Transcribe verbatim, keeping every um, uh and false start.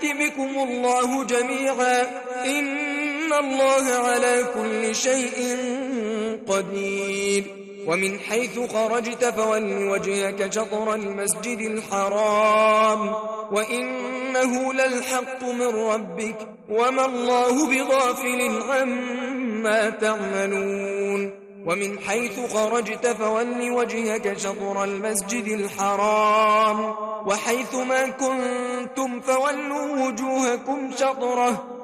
يأتي بكم الله جميعا إن الله على كل شيء قدير ومن حيث خرجت فول وجهك شطر المسجد الحرام وإنه للحق من ربك وما الله بغافل عما تعملون ومن حيث خرجت فول وجهك شطر المسجد الحرام وحيث ما كنتم فولوا وجوهكم شطره